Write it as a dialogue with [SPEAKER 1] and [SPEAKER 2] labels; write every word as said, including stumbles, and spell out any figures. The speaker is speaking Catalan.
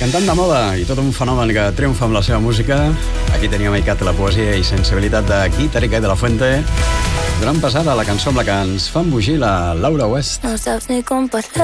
[SPEAKER 1] Cantant de moda i tot un fenomen que triomfa amb la seva música. Aquí teníem Aicat, la poesia i sensibilitat de Guitarrica i de la Fuente. Donant passada a la cançó amb la que ens fa embogir la Laura West.
[SPEAKER 2] No saps ni com parlar.